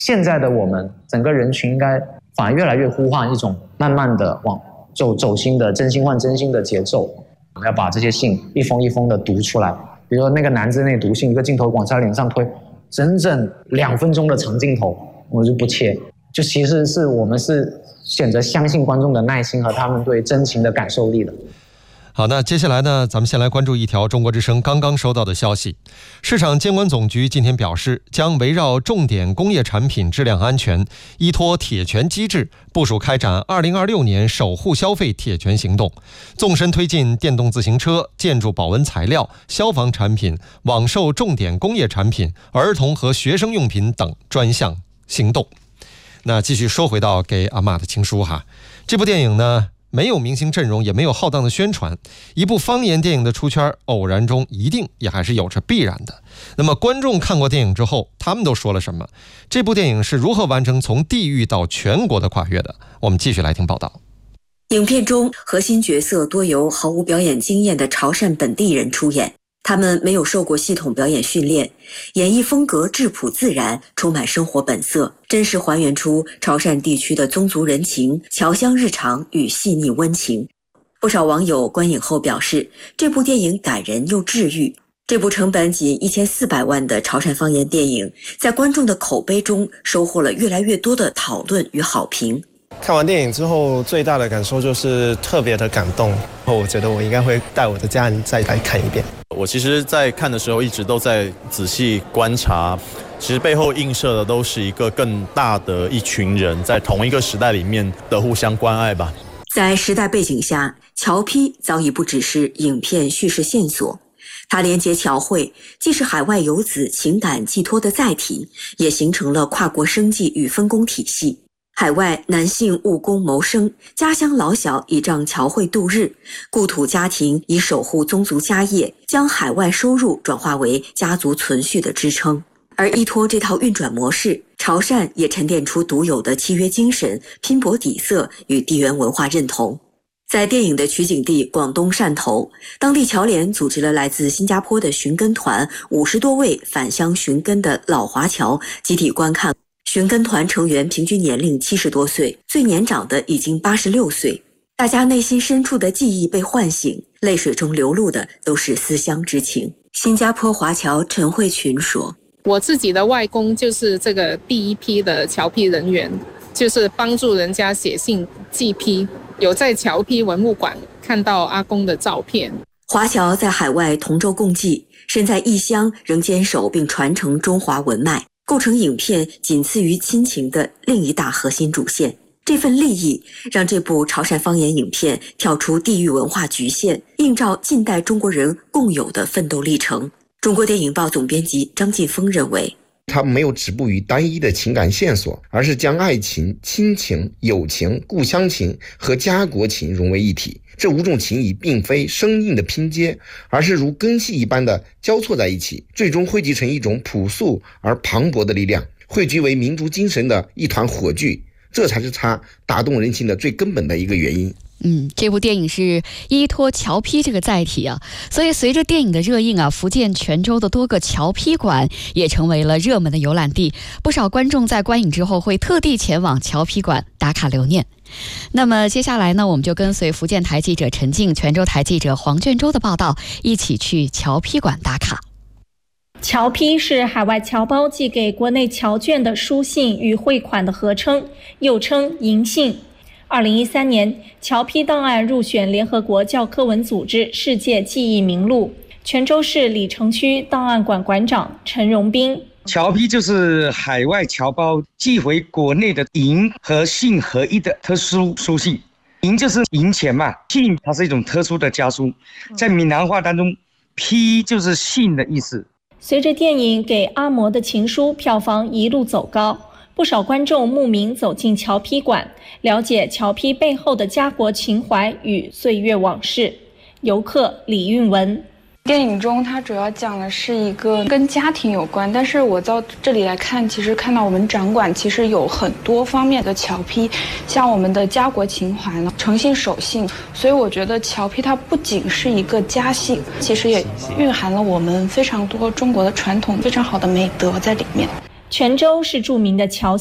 现在的我们整个人群应该反而越来越呼唤一种慢慢的往走心的真心换真心的节奏。我们要把这些信一封一封的读出来，比如说那个男子那读信，一个镜头往他脸上推，整整2分钟的长镜头，我就不切。就其实是我们是选择相信观众的耐心和他们对真情的感受力的。 好，那接下来呢，咱们先来关注一条中国之声刚刚收到的消息。市场监管总局今天表示，将围绕重点工业产品质量安全，依托铁拳机制，部署开展2026年守护消费铁拳行动，纵深推进电动自行车、建筑保温材料、消防产品、网售重点工业产品、儿童和学生用品等专项行动。那继续说回到给阿嬷的情书哈，这部电影呢，没有明星阵容，也没有浩荡的宣传，一部方言电影的出圈，偶然中一定也还是有着必然的。那么观众看过电影之后，他们都说了什么？这部电影是如何完成从地域到全国的跨越的？我们继续来听报道。 影片中核心角色多由毫无表演经验的潮汕本地人出演，他们没有受过系统表演训练，演绎风格质朴自然，充满生活本色，真实还原出潮汕地区的宗族人情、侨乡日常与细腻温情。不少网友观影后表示，这部电影感人又治愈。这部成本仅1400万的潮汕方言电影，在观众的口碑中收获了越来越多的讨论与好评。 看完电影之后，最大的感受就是特别的感动。我觉得我应该会带我的家人再来看一遍。 我其实在看的时候一直都在仔细观察，其实背后映射的都是一个更大的一群人在同一个时代里面的互相关爱吧。 在时代背景下，侨批早已不只是影片叙事线索，它连接侨汇，既是海外游子情感寄托的载体，也形成了跨国生计与分工体系。海外男性务工谋生，家乡老小倚仗侨汇度日，故土家庭以守护宗族家业，将海外收入转化为家族存续的支撑。而依托这套运转模式，潮汕也沉淀出独有的契约精神、拼搏底色与地缘文化认同。在电影的取景地广东汕头，当地侨联组织了来自新加坡的寻根团50多位返乡寻根的老华侨集体观看。寻根团成员平均年龄70多岁，最年长的已经86岁。大家内心深处的记忆被唤醒，泪水中流露的都是思乡之情。新加坡华侨陈慧群说：“ 我自己的外公就是这个第一批的侨批人员，就是帮助人家写信寄批，有在侨批文物馆看到阿公的照片。” 华侨在海外同舟共济，身在异乡仍坚守并传承中华文脉，构成影片仅次于亲情的另一大核心主线。这份利益让这部潮汕方言影片跳出地域文化局限，映照近代中国人共有的奋斗历程。中国电影报总编辑张晋峰认为， 它没有止步于单一的情感线索，而是将爱情、亲情、友情、故乡情和家国情融为一体。这5种情谊并非生硬的拼接，而是如根系一般的交错在一起，最终汇集成一种朴素而磅礴的力量，汇聚为民族精神的一团火炬。这才是它打动人心的最根本的一个原因。 这部电影是依托侨批这个载体啊，所以随着电影的热映啊，福建泉州的多个侨批馆也成为了热门的游览地，不少观众在观影之后会特地前往侨批馆打卡留念。那么接下来呢，我们就跟随福建台记者陈静、泉州台记者黄卷州的报道，一起去侨批馆打卡。 侨批是海外侨胞寄给国内侨眷的书信与汇款的合称，又称银信。2013年，侨批档案入选联合国教科文组织世界记忆名录。泉州市里城区档案馆馆长陈荣斌： 侨批就是海外侨胞寄回国内的银和信合一的特殊书信。银就是银钱嘛，信它是一种特殊的家书，在闽南话当中，批就是信的意思。 随着电影《给阿嬷的情书》票房一路走高，不少观众慕名走进侨批馆，了解侨批背后的家国情怀与岁月往事。游客李运文： 电影中它主要讲的是一个跟家庭有关，但是我到这里来看，其实看到我们展馆其实有很多方面的侨批，像我们的家国情怀呢，诚信守信，所以我觉得侨批它不仅是一个家信，其实也蕴含了我们非常多中国的传统非常好的美德在里面。 泉州是著名的侨